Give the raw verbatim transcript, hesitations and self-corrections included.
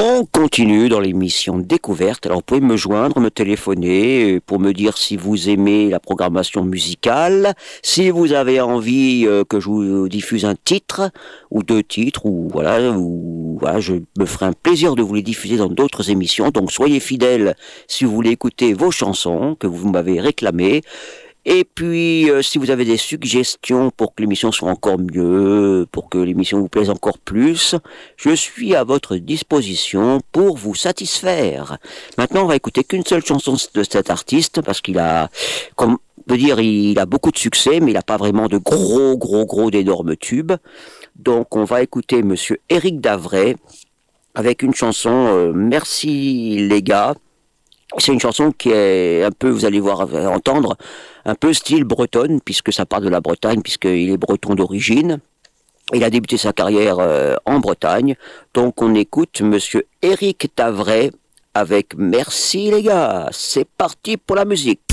On continue dans l'émission Découverte. Alors, vous pouvez me joindre, me téléphoner pour me dire si vous aimez la programmation musicale, si vous avez envie euh, que je vous diffuse un titre ou deux titres, ou voilà, ou voilà, je me ferai un plaisir de vous les diffuser dans d'autres émissions. Donc, soyez fidèles si vous voulez écouter vos chansons que vous m'avez réclamées. Et puis, euh, si vous avez des suggestions pour que l'émission soit encore mieux, pour que l'émission vous plaise encore plus, je suis à votre disposition pour vous satisfaire. Maintenant, on va écouter qu'une seule chanson de cet artiste, parce qu'il a, comme on peut dire, il a beaucoup de succès, mais il n'a pas vraiment de gros, gros, gros, d'énormes tubes. Donc, on va écouter Monsieur Éric Davray avec une chanson euh, « Merci les gars ». C'est une chanson qui est un peu, vous allez voir, entendre, un peu style bretonne, puisque ça part de la Bretagne, puisqu'il est breton d'origine. Il a débuté sa carrière euh, en Bretagne. Donc on écoute Monsieur Éric Davray avec « Merci les gars ». C'est parti pour la musique.